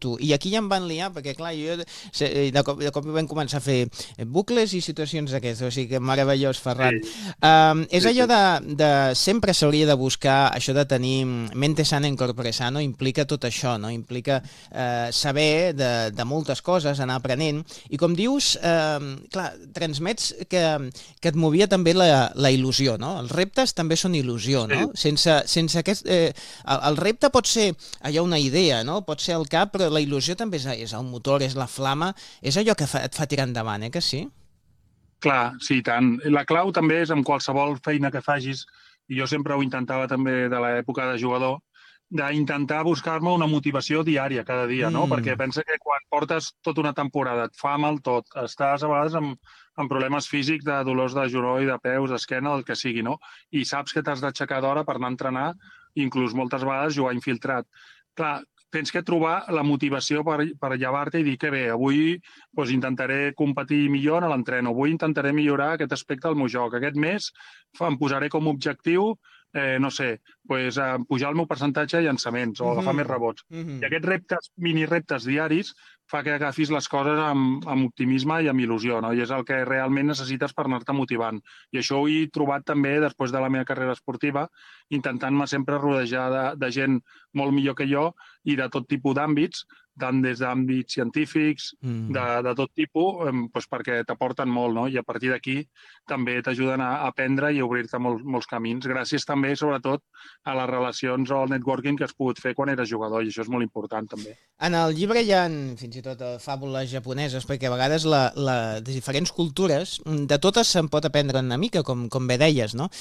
tu. I aquí ja em van liar, perquè clar, jo de cop vam començar a fer bucles i situacions d'aquestes, o sigui que meravellós, Ferran. És allò de sempre s'hauria de buscar això de tenir mente sana in corpore sano, implica tot això, no? Implica saber de moltes coses, anar aprenent, i com dius, clar, transmets que et movia també la il·lusió, no? Els reptes també són il·lusió, no? Sense aquest... el repte pot ser allò una idea, no? Pot ser el cap, però la il·lusió també és el motor, és la flama, és allò que et fa tirar endavant, que sí? Clar, sí, tant. La clau també és amb qualsevol feina que facis, i jo sempre ho intentava també de l'època de jugador, d'intentar buscar-me una motivació diària, cada dia, no? Perquè pensa que quan portes tota una temporada et fa mal tot, estàs a vegades amb problemes físics, de dolors de genoll, de peus, d'esquena, del que sigui, no? I saps que t'has d'aixecar d'hora per anar a entrenar, inclús moltes vegades jugar infiltrat. Clar, tens que trobar la motivació per llevar-te i dir que bé, avui intentaré competir millor a l'entreno, avui intentaré millorar aquest aspecte del meu joc. Aquest mes em posaré com a objectiu no sé, pujar el meu percentatge de llançaments o agafar més rebots. I aquests reptes, mini reptes diaris, fa que agafis les coses amb optimisme i amb il·lusió, no? I és el que realment necessites per anar-te motivant. I això ho he trobat també després de la meva carrera esportiva, intentant-me sempre rodejar de gent molt millor que jo i de tot tipus d'àmbits, tant des d'àmbits científics, de tot tipus, perquè t'aporten molt, no? I a partir d'aquí també t'ajuden a aprendre i a obrir-te molts camins. Gràcies també, sobretot, a les relacions o al networking que has pogut fer quan eres jugador, i això és molt important també. En el llibre hi ha fins i tot fàbules japoneses, perquè a vegades les diferents cultures, de totes se'n pot aprendre una mica, com bé deies, no?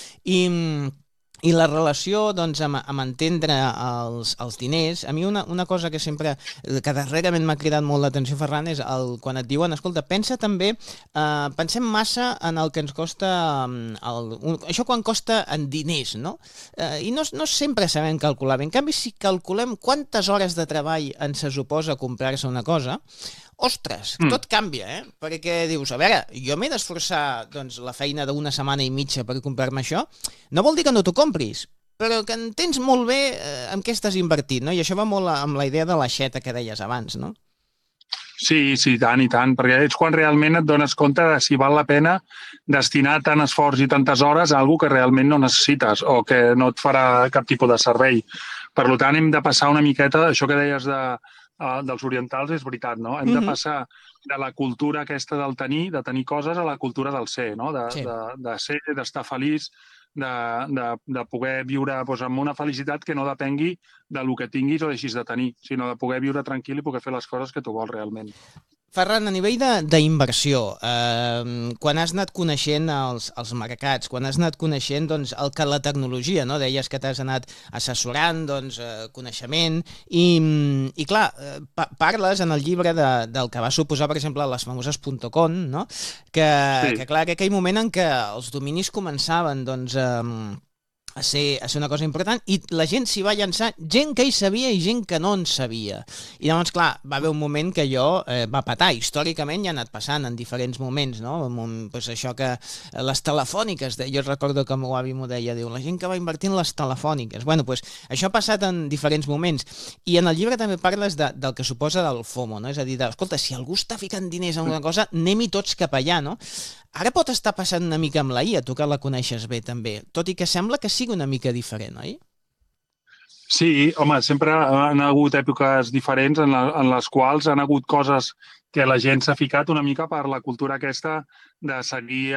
I la relació doncs, amb entendre els diners, a mi una cosa que sempre, que darrerament m'ha cridat molt l'atenció, Ferran, és quan et diuen, escolta, pensem massa en el que ens costa, això quan costa en diners, no? I no sempre sabem calcular bé. En canvi, si calculem quantes hores de treball ens se suposa comprar-se una cosa, ostres, tot canvia, perquè dius, a veure, jo m'he d'esforçar la feina d'una setmana i mitja per comprar-me això, no vol dir que no t'ho compris, però que entens molt bé en què estàs invertit, no? I això va molt amb la idea de l'aixeta que deies abans, no? Sí, tant i tant, perquè és quan realment et dones compte de si val la pena destinar tant esforç i tantes hores a alguna que realment no necessites o que no et farà cap tipus de servei. Per tant, hem de passar una miqueta, això que deies dels orientals és veritat, no? Hem de passar de la cultura aquesta del de tenir coses, a la cultura del ser, no? De ser, d'estar feliç, de poder viure amb una felicitat que no depengui del que tinguis o deixis de tenir, sinó de poder viure tranquil i poder fer les coses que tu vols realment. Ferran, a nivell d'inversió, quan has anat coneixent els mercats, quan has anat coneixent el que la tecnologia, no? Deies que t'has anat assessorant, coneixement, i clar, parles en el llibre del que va suposar, per exemple, les famoses .com, no? Que clar, que aquell moment en què els dominis començaven, a ser una cosa important, i la gent s'hi va llançar, gent que hi sabia i gent que no en sabia. I llavors, clar, va haver un moment que allò va petar. Històricament ja ha anat passant en diferents moments, no? Pues això que les telefòniques, jo recordo que el meu avi m'ho deia, diu, la gent que va invertir en les telefòniques. Bueno, pues això ha passat en diferents moments. I en el llibre també parles del que suposa del FOMO, no? És a dir, escolta, si algú està ficant diners en una cosa, anem-hi tots cap allà, no? Ara pot estar passant una mica amb la IA, tu que la coneixes bé també, tot i que sembla que sigui una mica diferent, oi? Sí, home, sempre han hagut èpoques diferents en les quals han hagut coses que la gent s'ha ficat una mica per la cultura aquesta de seguir,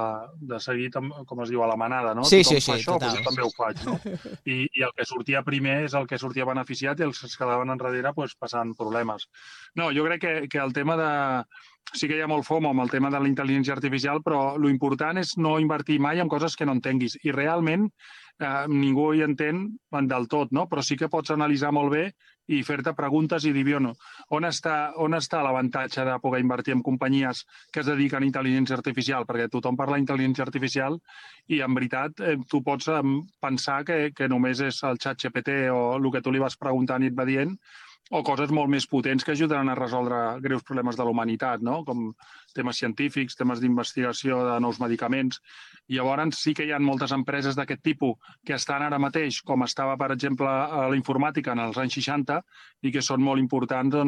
com es diu, a la manada, no? Sí, tothom fa això, total. jo també ho faig, no? I el que sortia primer és el que sortia beneficiat i els que es quedaven enrere passant problemes. No, jo crec que el tema de... Sí que hi ha molt FOMO amb el tema de la intel·ligència artificial, però l'important és no invertir mai en coses que no entenguis. I realment ningú hi entén del tot, no? Però sí que pots analitzar molt bé i fer-te preguntes i dir, bueno, on està l'avantatge de poder invertir en companyies que es dediquen a intel·ligència artificial? Perquè tothom parla d'intel·ligència artificial i, en veritat, tu pots pensar que només és el ChatGPT o el que tu li vas preguntant i et va dient, o coses molt més potents que ajudaran a resoldre greus problemes de la humanitat, no? Com temes científics, temes d'investigació de nous medicaments. I llavors sí que hi ha moltes empreses d'aquest tipus que estan ara mateix, com estava, per exemple, a la informàtica en els anys 60, i que són molt importants